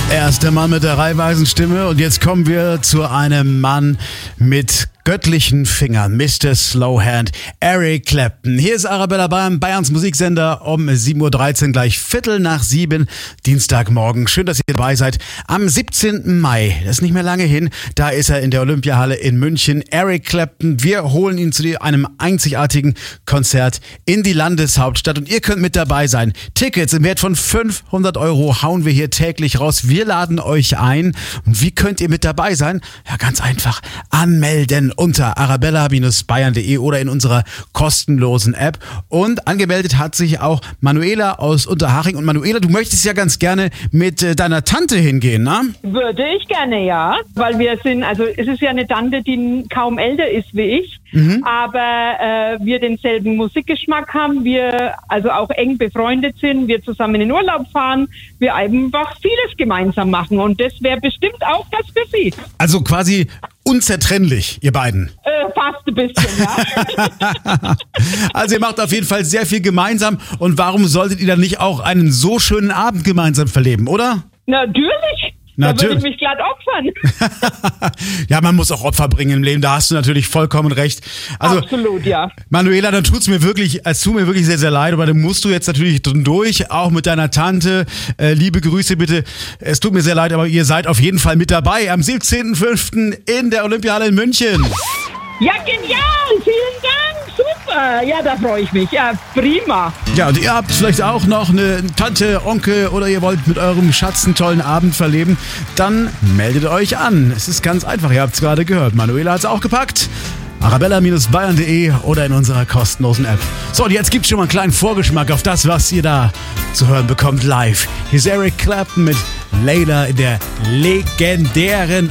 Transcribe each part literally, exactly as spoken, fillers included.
Erst der Mann mit der Reihweisenstimme und jetzt kommen wir zu einem Mann mit göttlichen Fingern, Mister Slowhand, Eric Clapton. Hier ist Arabella Bayern, Bayerns Musiksender um sieben Uhr dreizehn, gleich Viertel nach sieben, Dienstagmorgen. Schön, dass ihr dabei seid. Am siebzehnten Mai, das ist nicht mehr lange hin, da ist er in der Olympiahalle in München. Eric Clapton, wir holen ihn zu einem einzigartigen Konzert in die Landeshauptstadt und ihr könnt mit dabei sein. Tickets im Wert von fünfhundert Euro hauen wir hier täglich raus. Wir laden euch ein. Und wie könnt ihr mit dabei sein? Ja, ganz einfach. Anmelden unter arabella Bindestrich bayern Punkt de oder in unserer kostenlosen App. Und angemeldet hat sich auch Manuela aus Unterhaching. Und Manuela, du möchtest ja ganz gerne mit äh, deiner Tante hingehen, ne? Würde ich gerne, ja. Weil wir sind, also es ist ja eine Tante, die kaum älter ist wie ich. Mhm. Aber äh, wir denselben Musikgeschmack haben, wir also auch eng befreundet sind, wir zusammen in den Urlaub fahren, wir einfach vieles gemeinsam machen. Und das wäre bestimmt auch das für Sie. Also quasi unzertrennlich, ihr beiden. Äh, fast ein bisschen, ja. Also ihr macht auf jeden Fall sehr viel gemeinsam. Und warum solltet ihr dann nicht auch einen so schönen Abend gemeinsam verleben, oder? Natürlich. Natürlich. Da würde ich mich glatt opfern. Ja, man muss auch Opfer bringen im Leben, da hast du natürlich vollkommen recht. Also, absolut, ja. Manuela, dann tut's mir wirklich, es tut mir wirklich sehr, sehr leid, aber dann musst du jetzt natürlich durch, auch mit deiner Tante. Äh, liebe Grüße bitte. Es tut mir sehr leid, aber ihr seid auf jeden Fall mit dabei am siebzehnten fünften in der Olympiahalle in München. Ja, genial! Vielen Dank! Super! Ja, da freue ich mich. Ja, prima. Ja, und ihr habt vielleicht auch noch eine Tante, Onkel oder ihr wollt mit eurem Schatz einen tollen Abend verleben, dann meldet euch an. Es ist ganz einfach, ihr habt es gerade gehört. Manuela hat es auch gepackt. arabella Bindestrich bayern Punkt de oder in unserer kostenlosen App. So, und jetzt gibt's schon mal einen kleinen Vorgeschmack auf das, was ihr da zu hören bekommt live. Hier ist Eric Clapton mit Layla in der legendären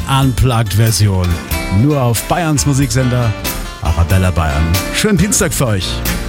Unplugged-Version. Nur auf Bayerns Musiksender Arabella Bayern. Schönen Dienstag für euch.